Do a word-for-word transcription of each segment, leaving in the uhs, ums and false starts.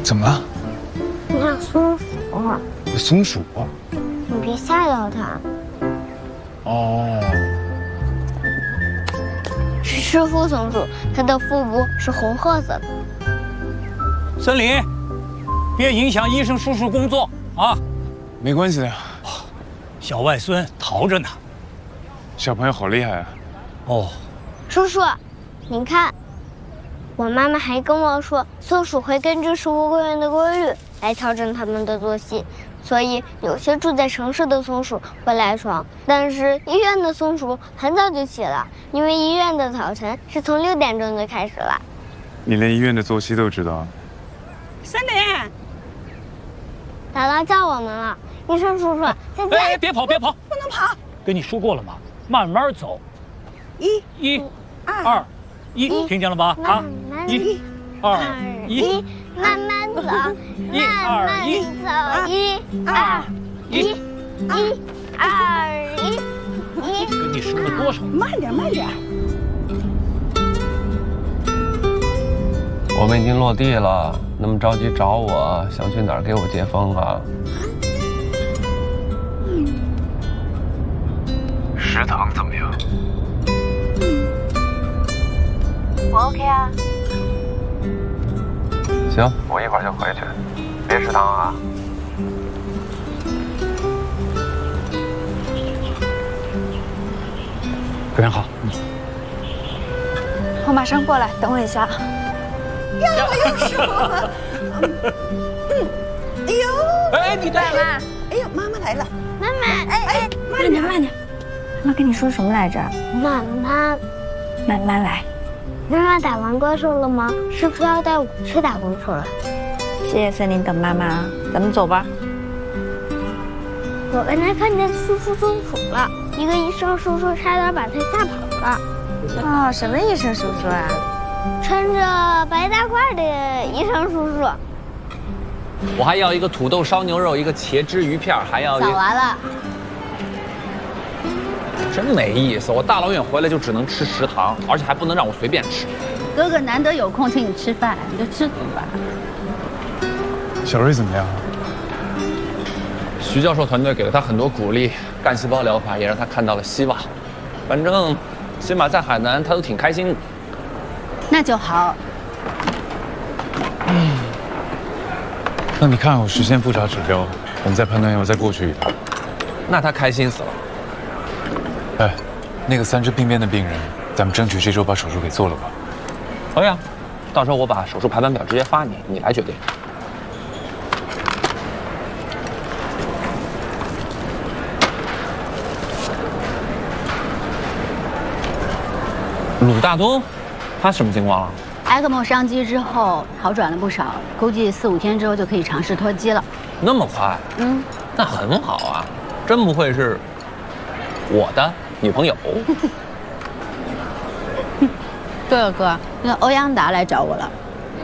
怎么了？ 那松鼠。 有松鼠？ 你别吓到它。 哦。 是赤腹松鼠，它的腹部是红褐色的。 森林，别影响医生叔叔工作啊！ 没关系的。 小外孙逃着呢。 小朋友好厉害啊！ 哦。 叔叔，您看。 我妈妈还跟我说，松鼠会根据食物供应的规律来调整它们的作息，所以有些住在城市的松鼠会赖床，但是医院的松鼠很早就起了，因为医院的早晨是从六点钟就开始了。 你连医院的作息都知道？ 森林， 姥姥叫我们了，医生叔叔，再见！ 哎，别跑，别跑， 不能跑！ 跟你说过了吗？慢慢走。 一、 一、二。 一，听见了吧？啊，一、二、一， 慢慢走， 一、二、一， 走，一、二、一，一、二、一，一。 跟你说了多少？ 慢点，慢点。 我们已经落地了，那么着急找我，想去哪儿给我接风啊？ 食堂怎么样？ 我 OK 啊。 行，我一会儿就回去，别食堂啊。 表现好。 我马上过来，等我一下。 呀，又是我。嗯，哎呦， 哎，你干嘛？ 哎呦，妈妈来了。 妈妈，哎哎， 慢点，慢点。妈妈跟你说什么来着？ 妈妈， 慢慢来。 妈妈打完怪兽了吗？是不是要带我去打怪兽了？ 谢谢森林等妈妈，咱们走吧。 我刚才看见赤腹松鼠了，一个医生叔叔差点把它吓跑了。 哦，什么医生叔叔啊？ 穿着白大褂的医生叔叔。 我还要一个土豆烧牛肉，一个茄汁鱼片，还要一。 扫完了。 真没意思！我大老远回来就只能吃食堂，而且还不能让我随便吃。 哥哥难得有空请你吃饭，你就知足吧。 小瑞怎么样？ 徐教授团队给了他很多鼓励，干细胞疗法也让他看到了希望。反正起码在海南，他都挺开心的。 那就好。 嗯。那你看我实现复查指标，我们再判断要再过去一趟。 那他开心死了。 哎，那个三只病变的病人，咱们争取这周把手术给做了吧。 可以啊，到时候我把手术排班表直接发你，你来决定。鲁大东，他什么情况了 ？E C M O 上机之后好转了不少，估计四五天之后就可以尝试脱机了。 那么快？ 嗯， 那很好啊，真不愧是我的。 女朋友。 对了哥，那个欧阳达来找我了。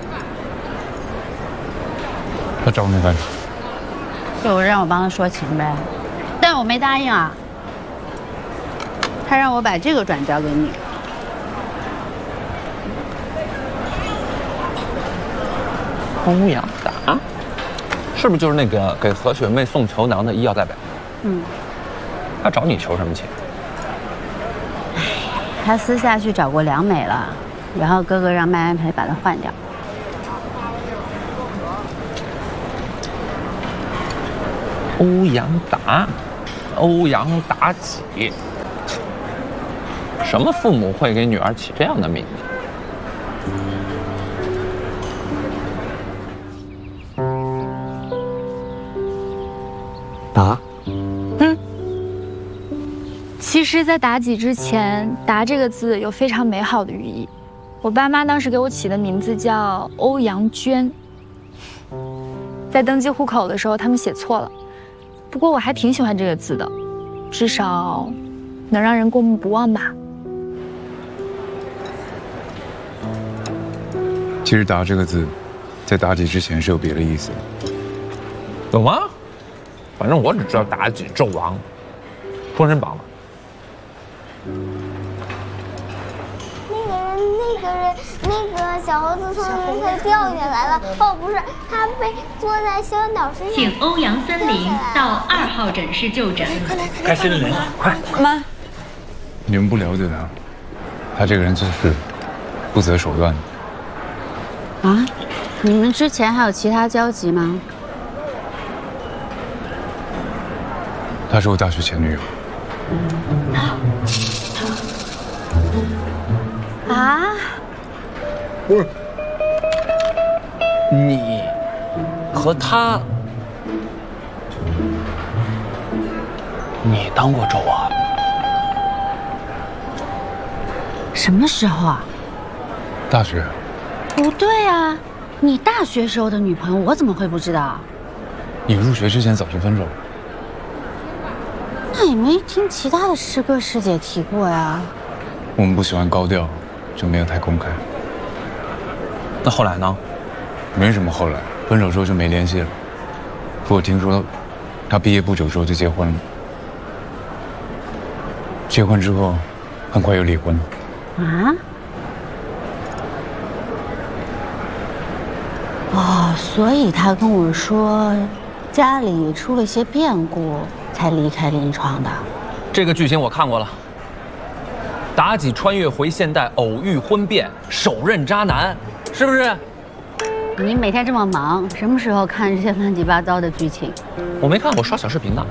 他找你干啥？ 就让我帮他说情呗，但我没答应啊。他让我把这个转交给你。 欧阳达，是不是就是那个给何雪妹送球囊的医药代表？ 嗯。 他找你求什么情？ 他私下去找过梁美了，然后哥哥让麦安培把他换掉。 欧阳达，欧阳妲己，什么父母会给女儿起这样的名字？ 达。 其实，在妲己之前，“妲”这个字有非常美好的寓意。我爸妈当时给我起的名字叫欧阳娟，在登记户口的时候，他们写错了。不过我还挺喜欢这个字的，至少能让人过目不忘吧。 其实“达”这个字，在妲己之前是有别的意思的。 有吗？反正我只知道妲己纣王，《封神榜》嘛。 那个人，那个那个小猴子从云彩掉下来了。哦，不是，它被坐在小鸟身上。 请欧阳森林到二号诊室就诊。 快来，快来！ 该森林了，快！ 妈， 你们不了解他，他这个人做事不择手段。 啊，你们之前还有其他交集吗？ 她是我大学前女友。 啊？ 不是，你和他，你当过周啊？ 什么时候啊？ 大学。 不对啊，你大学时候的女朋友，我怎么会不知道？ 你入学之前早就分手了。 那也没听其他的师哥师姐提过呀。 我们不喜欢高调，就没有太公开。 那后来呢？ 没什么后来，分手之后就没联系了。不过听说，他毕业不久之后就结婚了。结婚之后，很快又离婚了。 啊？哦，所以他跟我说，家里出了些变故，才离开临床的。 这个剧情我看过了。妲己穿越回现代，偶遇婚变，手刃渣男，是不是？ 你每天这么忙，什么时候看这些乱七八糟的剧情？ 我没看，我刷小视频呢。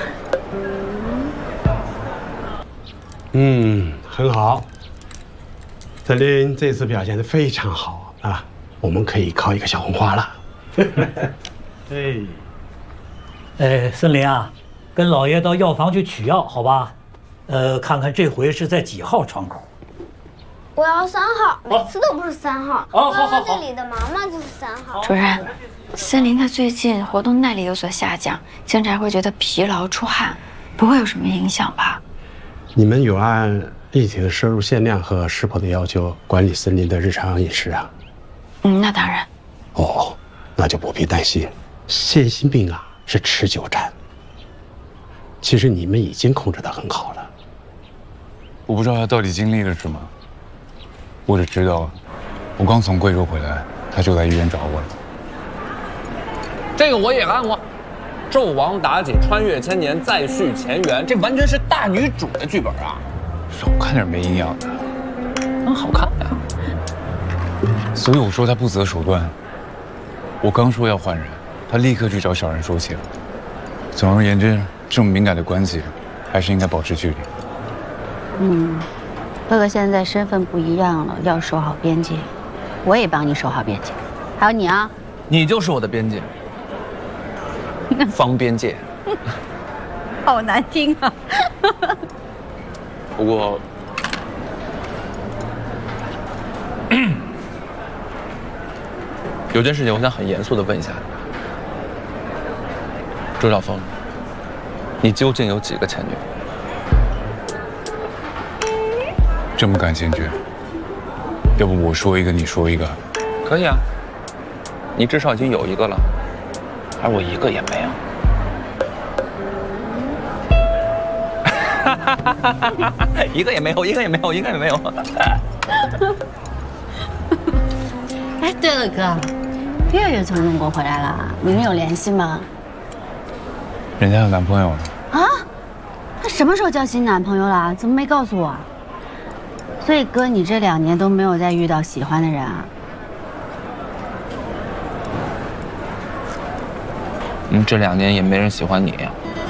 嗯，很好。森林这次表现得非常好啊，我们可以靠一个小红花了。 哎，哎，森林啊，跟老爷到药房去取药，好吧？呃，看看这回是在几号窗口？ 我要三号，每次都不是三号。 哦，好好好。 这里的毛毛就是三号。 主任，森林他最近活动耐力有所下降，经常会觉得疲劳出汗，不会有什么影响吧？ 你们有按液体的摄入限量和食谱的要求管理森林的日常饮食啊？ 嗯，那当然。 哦，那就不必担心。腺心病啊是持久战，其实你们已经控制得很好了。 我不知道他到底经历了什么，我只知道，我刚从贵州回来，他就来医院找我了。 这个我也看过，《纣王妲己穿越千年再续前缘》，这完全是大女主的剧本啊！ 少看点没营养的， 很好看呀。 所以我说他不择手段。我刚说要换人，他立刻去找小人说情。总而言之，这么敏感的关系，还是应该保持距离。 嗯，哥哥现在身份不一样了，要守好边界，我也帮你守好边界。还有你啊， 你就是我的边界，方边界。 好难听啊！ 不过，有件事情我想很严肃地问一下你，周晓峰，你究竟有几个前女友？ 这么感兴趣？要不我说一个，你说一个？ 可以啊，你至少已经有一个了，而我一个也没有。一个也没有，一个也没有，一个也没有。 哎，对了，哥，月月从中国回来了，你们有联系吗？ 人家有男朋友了。 啊？她什么时候交新男朋友了？怎么没告诉我？所以哥，你这两年都没有再遇到喜欢的人啊？ 嗯，这两年也没人喜欢你。